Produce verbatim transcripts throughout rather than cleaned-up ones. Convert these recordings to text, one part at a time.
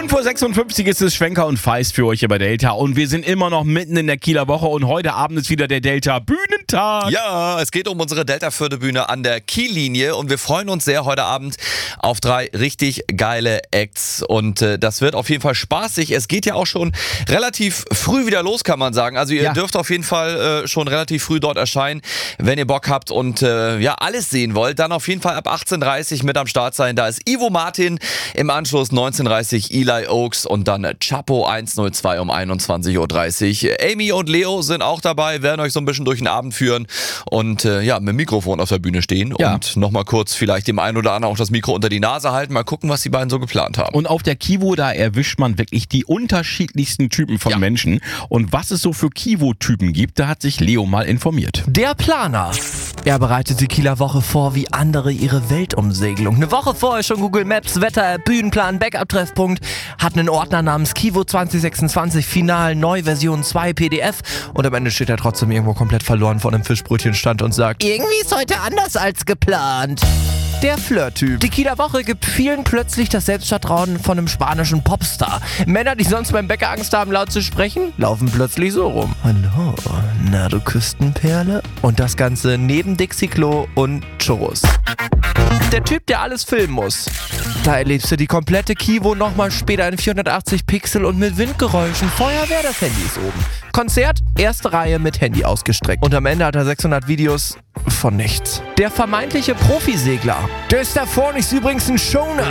fünf Uhr sechsundfünfzig ist es, Schwenker und Feist für euch hier bei Delta. Und wir sind immer noch mitten in der Kieler Woche und heute Abend ist wieder der Delta Bühnentag. Ja, es geht um unsere Delta-Förde-Bühne an der Kiellinie und wir freuen uns sehr heute Abend auf drei richtig geile Acts. Und äh, das wird auf jeden Fall spaßig. Es geht ja auch schon relativ früh wieder los, kann man sagen. Also ihr Ja. dürft auf jeden Fall äh, schon relativ früh dort erscheinen, wenn ihr Bock habt und äh, ja alles sehen wollt. Dann auf jeden Fall ab achtzehn Uhr dreißig mit am Start sein. Da ist Ivo Martin, im Anschluss neunzehn Uhr dreißig Eli Oaks und dann Chapo hundertzwei um einundzwanzig Uhr dreißig. Amy und Leo sind auch dabei, werden euch so ein bisschen durch den Abend führen und äh, ja, mit dem Mikrofon auf der Bühne stehen Ja. und nochmal kurz vielleicht dem einen oder anderen auch das Mikro unter die Nase halten. Mal gucken, was die beiden so geplant haben. Und auf der Kivo, da erwischt man wirklich die unterschiedlichsten Typen von Ja. Menschen. Und was es so für Kivo-Typen gibt, da hat sich Leo mal informiert. Der Planer. Er bereitet die Kieler Woche vor, wie andere ihre Weltumsegelung. Eine Woche vorher schon Google Maps, Wetter, Bühnenplan, Backup-Treffpunkt, hat einen Ordner namens Kivo zwanzig sechsundzwanzig Final Neuversion zwei P D F und am Ende steht er trotzdem irgendwo komplett verloren vor einem Fischbrötchenstand und sagt, irgendwie ist heute anders als geplant. Der Flirt-Typ. Die Kieler Woche gibt vielen plötzlich das Selbstvertrauen von einem spanischen Popstar. Männer, die sonst beim Bäcker Angst haben, laut zu sprechen, laufen plötzlich so rum. Hallo, na du Küstenperle? Und das Ganze neben Dixie-Klo und Churros. Der Typ, der alles filmen muss. Da erlebst du die komplette Kivo nochmal später in vierhundertachtzig Pixel und mit Windgeräuschen. Feuerwehr, das Handy ist oben. Konzert, erste Reihe mit Handy ausgestreckt. Und am Ende hat er sechshundert Videos von nichts. Der vermeintliche Profisegler. Der ist da vorne, ist übrigens ein Schoner.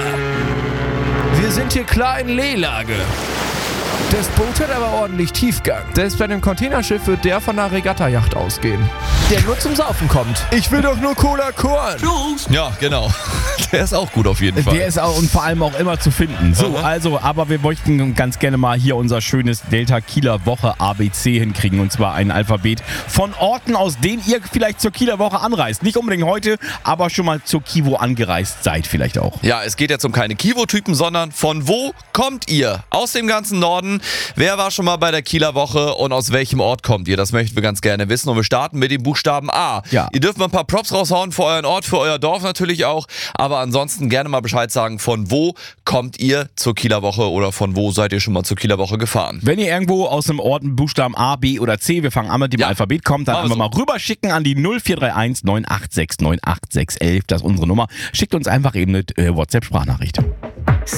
Wir sind hier klar in Lehlage. Das Boot hat aber ordentlich Tiefgang. Selbst bei einem Containerschiff wird der von einer Regattajacht ausgehen. Der nur zum Saufen kommt. Ich will doch nur Cola Korn. Ja, genau. Der ist auch gut auf jeden Fall. Der ist auch und vor allem auch immer zu finden. So, Aha. also, aber wir möchten ganz gerne mal hier unser schönes Delta Kieler Woche A B C hinkriegen. Und zwar ein Alphabet von Orten, aus denen ihr vielleicht zur Kieler Woche anreist. Nicht unbedingt heute, aber schon mal zur Kivo angereist seid vielleicht auch. Ja, es geht jetzt um keine Kivo-Typen, sondern von wo kommt ihr? Aus dem ganzen Norden. Wer war schon mal bei der Kieler Woche und aus welchem Ort kommt ihr? Das möchten wir ganz gerne wissen. Und wir starten mit dem Buchstaben A. Ja. Ihr dürft mal ein paar Props raushauen für euren Ort, für euer Dorf natürlich auch. Aber ansonsten gerne mal Bescheid sagen, von wo kommt ihr zur Kieler Woche oder von wo seid ihr schon mal zur Kieler Woche gefahren? Wenn ihr irgendwo aus einem Ort einen Buchstaben A, B oder C, wir fangen an mit dem Ja. Alphabet, kommt, dann Machen wir einfach mal rüberschicken an die null vier drei eins neun acht sechs neun acht sechs eins eins. Das ist unsere Nummer. Schickt uns einfach eben eine äh, WhatsApp-Sprachnachricht.